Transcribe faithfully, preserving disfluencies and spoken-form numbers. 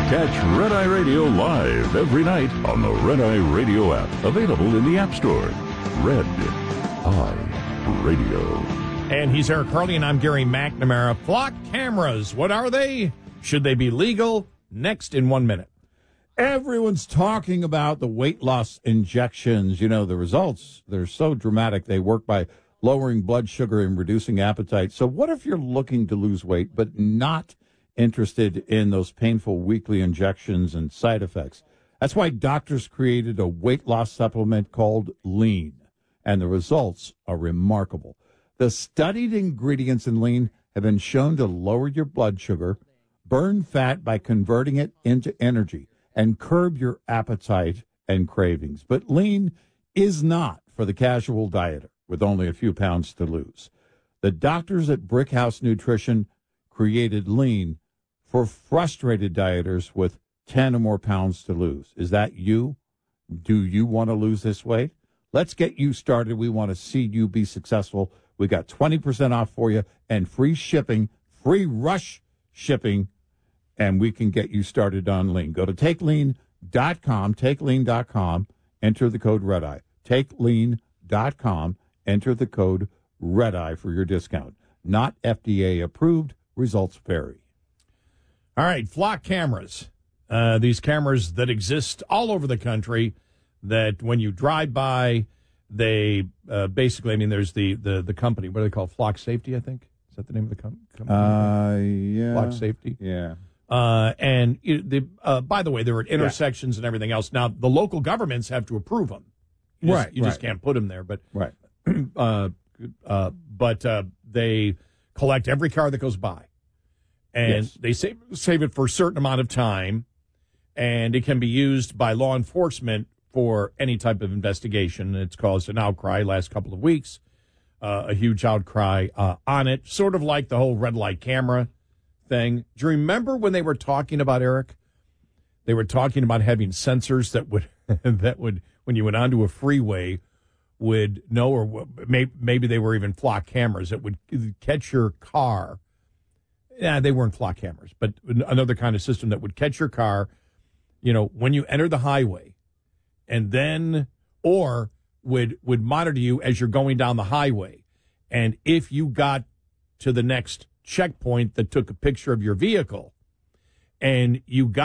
Catch Red Eye Radio live every night on the Red Eye Radio app. Available in the App Store. Red Eye Radio. And he's Eric Harley, and I'm Gary McNamara. Flock cameras, what are they? Should they be legal? Next in one minute. Everyone's talking about the weight loss injections. You know, the results, they're so dramatic. They work by lowering blood sugar and reducing appetite. So what if you're looking to lose weight but not interested in those painful weekly injections and side effects? That's why doctors created a weight loss supplement called Lean, and the results are remarkable. The studied ingredients in Lean have been shown to lower your blood sugar, burn fat by converting it into energy, and curb your appetite and cravings. But Lean is not for the casual dieter with only a few pounds to lose. The doctors at Brickhouse Nutrition created Lean for frustrated dieters with ten or more pounds to lose. Is that you? Do you want to lose this weight? Let's get you started. We want to see you be successful. We got twenty percent off for you and free shipping, free rush shipping, and we can get you started on Lean. Go to take lean dot com, take lean dot com, enter the code REDEYE. take lean dot com, enter the code REDEYE for your discount. Not F D A approved. Results vary. All right, Flock cameras. Uh, these cameras that exist all over the country that when you drive by, they uh, basically, I mean, there's the, the, the company, what do they call it? Flock Safety, I think? Is that the name of the com- company? Uh, yeah. Flock Safety? Yeah. Uh, and you, the, uh, by the way, they're at intersections yeah. and everything else. Now, the local governments have to approve them. You right. Just, you right. just can't put them there. But right. uh, uh, but uh, they collect every car that goes by. And yes. they save, save it for a certain amount of time. And it can be used by law enforcement for any type of investigation. It's caused an outcry last couple of weeks, uh, a huge outcry uh, on it, sort of like the whole red light camera thing. Do you remember when they were talking about, Eric? They were talking about having sensors that would, that would, when you went onto a freeway, would know, or maybe, maybe they were even flock cameras that would catch your car. Yeah, they weren't flock cameras, but another kind of system that would catch your car, you know, when you enter the highway, and then, or would would monitor you as you're going down the highway. And if you got to the next checkpoint that took a picture of your vehicle and you got